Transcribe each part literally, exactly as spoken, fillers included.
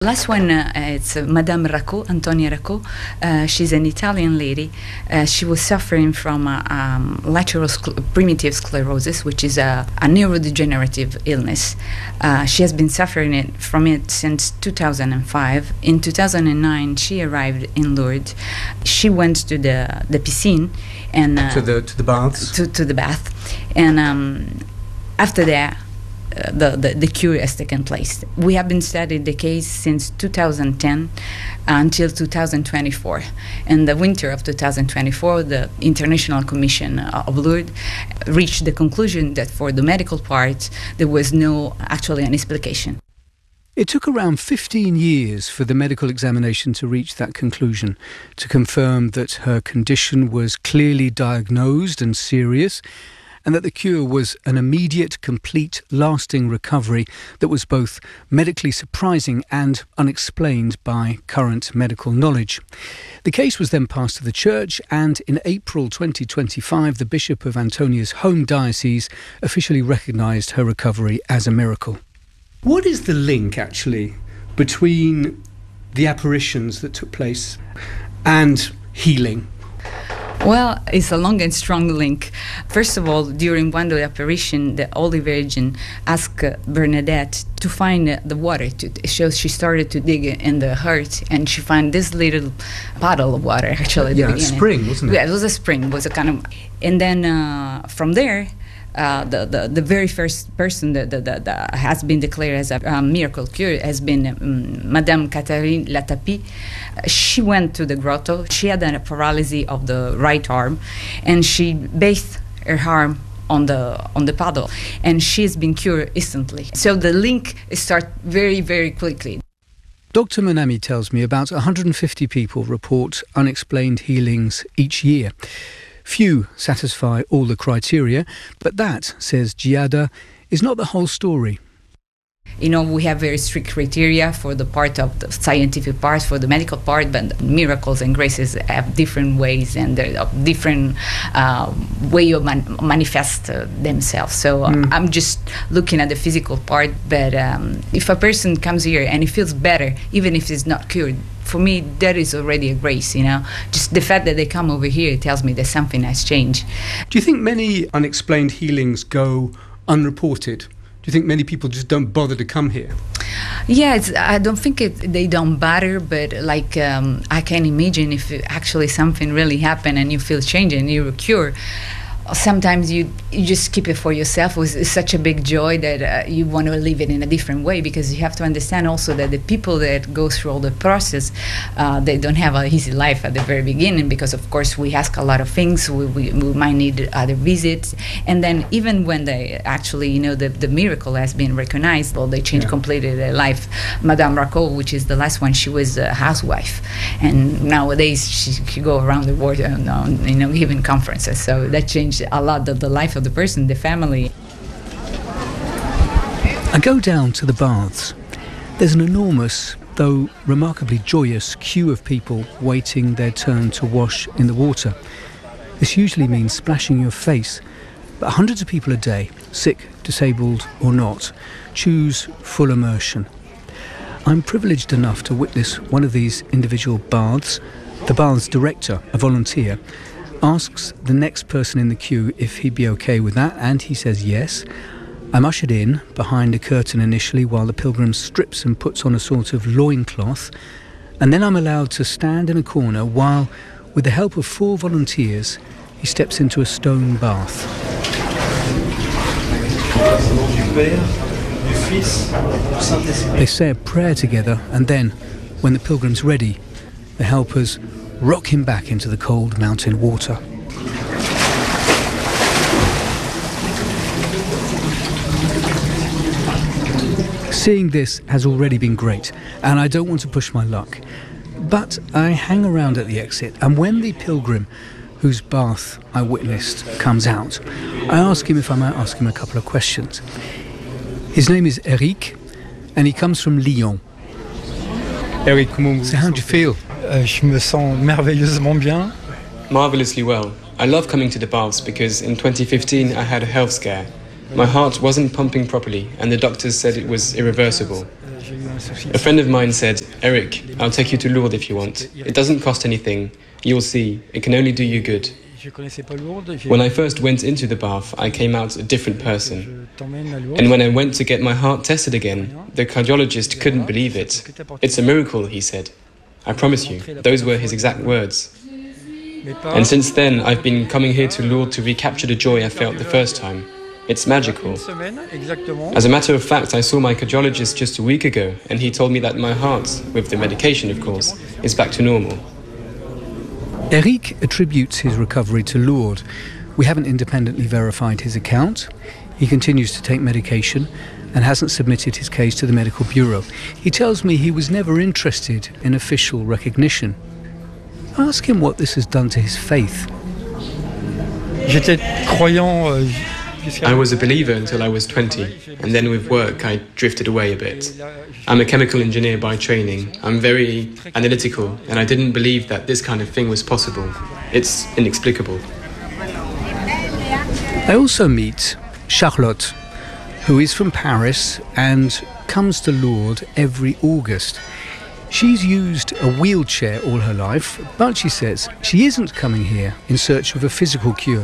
Last one, uh, it's uh, Madame Racco, Antonia Racco. Uh, she's an Italian lady. Uh, she was suffering from uh, um, lateral scler- primitive sclerosis, which is a, a neurodegenerative illness. Uh, she has been suffering it, from it since two thousand five. In two thousand nine, she arrived in Lourdes. She went to the the piscine and uh, to the to the baths. To to the bath, and um, after that. Uh, the, the, the cure has taken place. We have been studying the case since two thousand ten until two thousand twenty-four. In the winter of two thousand twenty-four, the International Commission of Lourdes reached the conclusion that for the medical part, there was no actually an explication. It took around fifteen years for the medical examination to reach that conclusion, to confirm that her condition was clearly diagnosed and serious, and that the cure was an immediate, complete, lasting recovery that was both medically surprising and unexplained by current medical knowledge. The case was then passed to the church, and in April twenty twenty-five, the Bishop of Antonia's home diocese officially recognised her recovery as a miracle. What is the link, actually, between the apparitions that took place and healing? Well, it's a long and strong link. First of all, during one of the apparition, the Holy Virgin asked Bernadette to find the water. To, so she started to dig in the earth, and she found this little puddle of water, actually. At yeah, the a beginning. spring, wasn't it? Yeah, it was a spring. It was a kind of... And then uh, from there... Uh, the, the the very first person that, that, that, that has been declared as a um, miracle cure has been um, Madame Catherine Latapie. Uh, she went to the grotto. She had a paralysis of the right arm, and she bathed her arm on the on the paddle, and she's been cured instantly. So the link starts very, very quickly. Doctor Manami tells me about one hundred fifty people report unexplained healings each year. Few satisfy all the criteria, but that, says Giada, is not the whole story. You know, we have very strict criteria for the part of the scientific part, for the medical part, but miracles and graces have different ways and they're different uh, way of man- manifest uh, themselves. So uh, mm. I'm just looking at the physical part, but um, if a person comes here and he feels better, even if it's not cured, for me, that is already a grace, you know. Just the fact that they come over here tells me that something has changed. Do you think many unexplained healings go unreported? Do you think many people just don't bother to come here? Yeah, it's, I don't think it, they don't bother, but like um, I can imagine if actually something really happened and you feel change and you're cured. Sometimes you you just keep it for yourself. It's such a big joy that uh, you want to live it in a different way, because you have to understand also that the people that go through all the process, uh, they don't have an easy life at the very beginning, because of course we ask a lot of things. We, we, we might need other visits, and then even when they actually, you know, the, the miracle has been recognized, well, they change yeah. completely their life. Madame Racco, which is the last one, she was a housewife, and nowadays she can go around the world, and, uh, you know, giving conferences. So that changed a lot of the life of the person, the family. I go down to the baths. There's an enormous, though remarkably joyous, queue of people waiting their turn to wash in the water. This usually means splashing your face, but hundreds of people a day, sick, disabled or not, choose full immersion. I'm privileged enough to witness one of these individual baths. The bath's director, a volunteer, asks the next person in the queue if he'd be okay with that, and he says yes. I'm ushered in behind a curtain initially while the pilgrim strips and puts on a sort of loincloth, and then I'm allowed to stand in a corner while, with the help of four volunteers, he steps into a stone bath. They say a prayer together, and then, when the pilgrim's ready, the helpers rock him back into the cold mountain water. Seeing this has already been great, and I don't want to push my luck. But I hang around at the exit, and when the pilgrim whose bath I witnessed comes out, I ask him if I might ask him a couple of questions. His name is Eric, and he comes from Lyon. Eric, so how do you feel? Uh, je me sens merveilleusement bien. Marvellously well. I love coming to the baths because in twenty fifteen I had a health scare. My heart wasn't pumping properly and the doctors said it was irreversible. A friend of mine said, Eric, I'll take you to Lourdes if you want. It doesn't cost anything. You'll see. It can only do you good. When I first went into the bath, I came out a different person. And when I went to get my heart tested again, the cardiologist couldn't believe it. It's a miracle, he said. I promise you, those were his exact words. And since then, I've been coming here to Lourdes to recapture the joy I felt the first time. It's magical. As a matter of fact, I saw my cardiologist just a week ago, and he told me that my heart, with the medication of course, is back to normal. Eric attributes his recovery to Lourdes. We haven't independently verified his account. He continues to take medication and hasn't submitted his case to the medical bureau. He tells me he was never interested in official recognition. I ask him what this has done to his faith. J'étais croyant. Euh, I was a believer until I was twenty, and then with work I drifted away a bit. I'm a chemical engineer by training. I'm very analytical, and I didn't believe that this kind of thing was possible. It's inexplicable. I also meet Charlotte, who is from Paris and comes to Lourdes every August. She's used a wheelchair all her life, but she says she isn't coming here in search of a physical cure.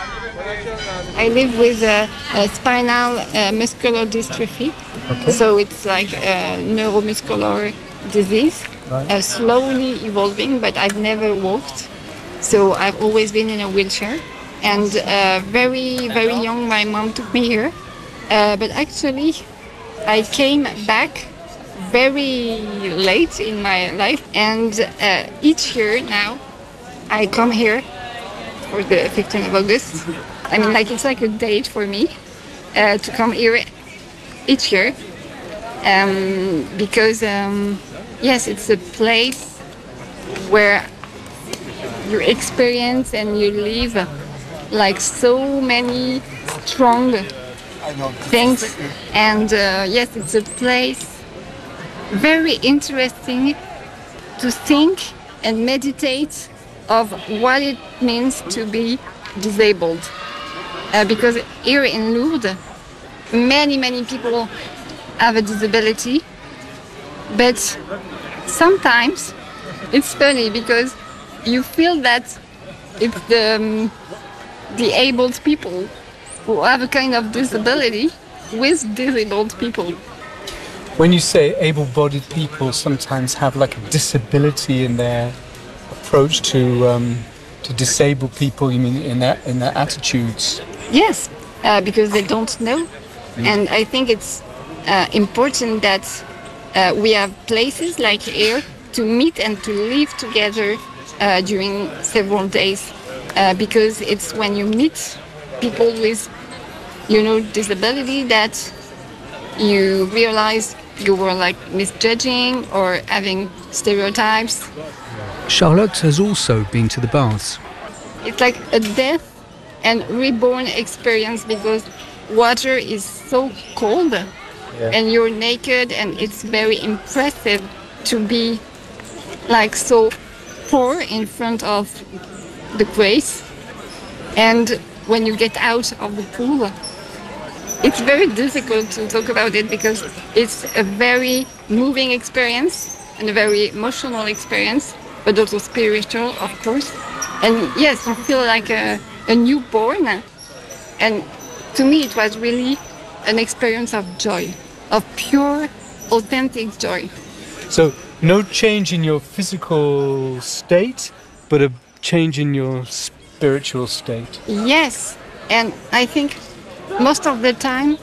I live with a, a spinal uh, muscular dystrophy, okay. So it's like a neuromuscular disease, right. uh, slowly evolving, but I've never walked, so I've always been in a wheelchair. And uh, very, very young, my mom took me here, uh, but actually I came back very late in my life, and uh, each year now I come here for the fifteenth of August. I mean, like, it's like a date for me uh, to come here each year um, because, um, yes, it's a place where you experience and you live like so many strong things. And uh, yes, it's a place very interesting to think and meditate of what it means to be disabled. Uh, because here in Lourdes, many, many people have a disability, but sometimes it's funny because you feel that it's the um, disabled people who have a kind of disability with disabled people. When you say able-bodied people sometimes have like a disability in their approach to um, to disabled people, you mean in their in their attitudes? Yes, uh, because they don't know, mm. And I think it's uh, important that uh, we have places like here to meet and to live together uh, during several days, uh, because it's when you meet people with, you know, disability that you realize you were like misjudging or having stereotypes. Charlotte has also been to the baths. It's like a death and reborn experience because water is so cold, yeah. And you're naked, and it's very impressive to be like so poor in front of the grace. And when you get out of the pool, it's very difficult to talk about it because it's a very moving experience and a very emotional experience, but also spiritual, of course. And yes, you feel like a, a newborn. And to me, it was really an experience of joy, of pure, authentic joy. So no change in your physical state, but a change in your spiritual state. Yes, and I think most of the time,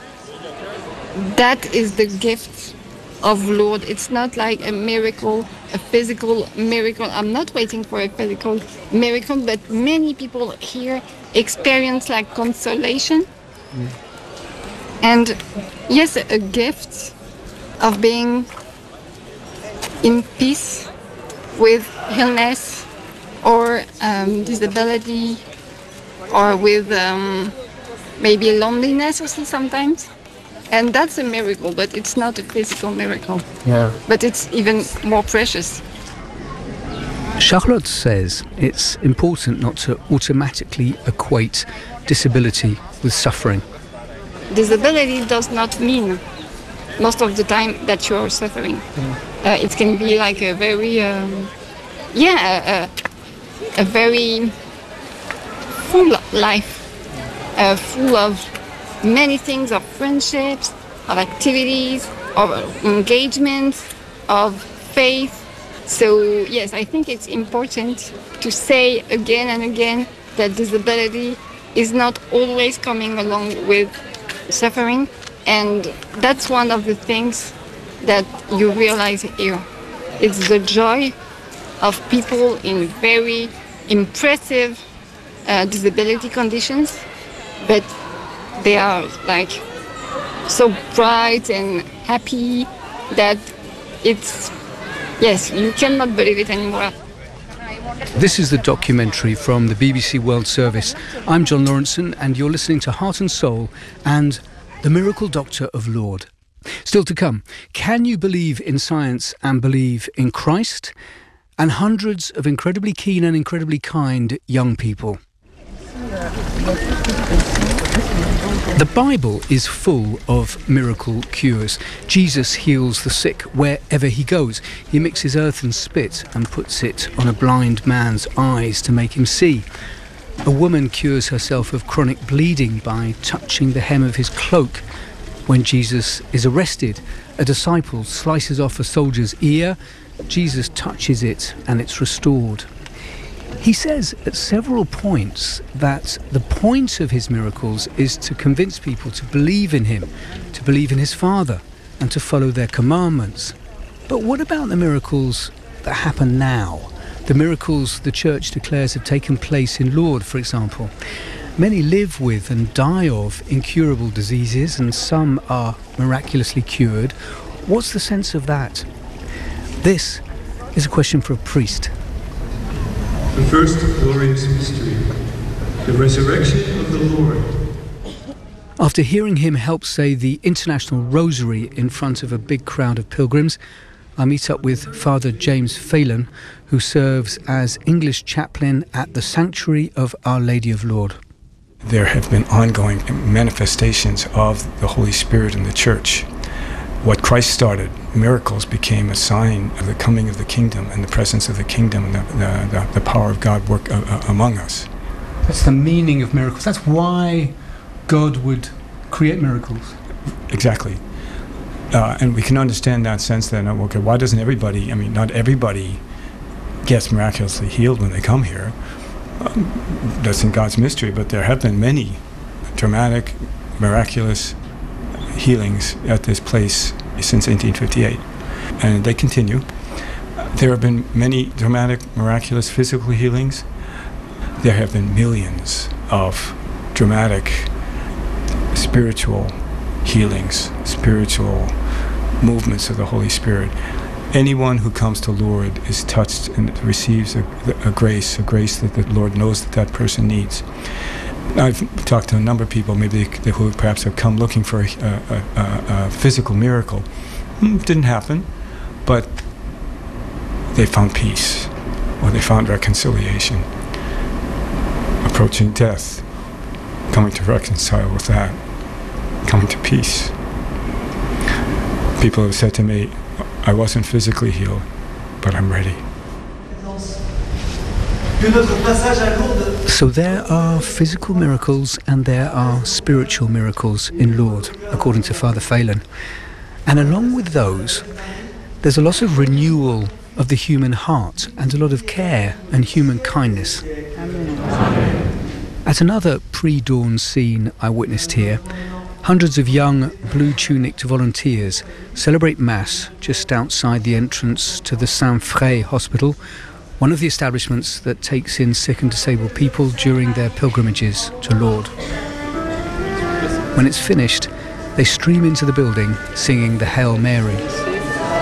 that is the gift of Lourdes. It's not like a miracle, a physical miracle. I'm not waiting for a physical miracle, but many people here experience like consolation. Mm. And yes, a gift of being in peace with illness or um, disability, or with um, maybe loneliness also sometimes. And that's a miracle, but it's not a physical miracle. Yeah. But it's even more precious. Charlotte says it's important not to automatically equate disability with suffering. Disability does not mean most of the time that you're suffering. Uh, it can be like a very, um, yeah, a, a very full life, uh, full of many things, of friendships, of activities, of engagement, of faith. So yes, I think it's important to say again and again that disability is not always coming along with suffering, and that's one of the things that you realize here. It's the joy of people in very impressive uh, disability conditions, but they are like so bright and happy that it's, yes, you cannot believe it anymore. This is the documentary from the B B C World Service. I'm John Lawrenson, and you're listening to Heart and Soul and The Miracle Doctor of Lourdes. Still to come, can you believe in science and believe in Christ? And hundreds of incredibly keen and incredibly kind young people. The Bible is full of miracle cures. Jesus heals the sick wherever he goes. He mixes earth and spit and puts it on a blind man's eyes to make him see. A woman cures herself of chronic bleeding by touching the hem of his cloak. When Jesus is arrested, a disciple slices off a soldier's ear. Jesus touches it and it's restored. He says at several points that the point of his miracles is to convince people to believe in him, to believe in his Father, and to follow their commandments. But what about the miracles that happen now? The miracles the Church declares have taken place in Lourdes, for example. Many live with and die of incurable diseases, and some are miraculously cured. What's the sense of that? This is a question for a priest. The first glorious mystery, the resurrection of the Lord. After hearing him help say the International Rosary in front of a big crowd of pilgrims, I meet up with Father James Phelan, who serves as English chaplain at the Sanctuary of Our Lady of Lourdes. There have been ongoing manifestations of the Holy Spirit in the Church. What Christ started, miracles, became a sign of the coming of the kingdom and the presence of the kingdom and the, the, the, the power of God work uh, uh, among us. That's the meaning of miracles. That's why God would create miracles. Exactly. Uh, and we can understand that sense then, okay, why doesn't everybody, I mean, not everybody gets miraculously healed when they come here. Um, that's in God's mystery, but there have been many dramatic, miraculous healings at this place since eighteen fifty-eight, and they continue. There have been many dramatic, miraculous physical healings. There have been millions of dramatic spiritual healings, spiritual movements of the Holy Spirit. Anyone who comes to Lourdes is touched and receives a, a grace, a grace that the Lord knows that that person needs. I've talked to a number of people, maybe they, who perhaps have come looking for a, a, a, a physical miracle. Mm, didn't happen, but they found peace, or they found reconciliation. Approaching death, coming to reconcile with that, coming to peace. People have said to me, I wasn't physically healed, but I'm ready. So there are physical miracles and there are spiritual miracles in Lourdes, according to Father Phelan. And along with those, there's a lot of renewal of the human heart and a lot of care and human kindness. At another pre-dawn scene I witnessed here, hundreds of young blue-tunicked volunteers celebrate Mass just outside the entrance to the Saint-Fré Hospital, one of the establishments that takes in sick and disabled people during their pilgrimages to Lourdes. When it's finished, they stream into the building singing the Hail Mary.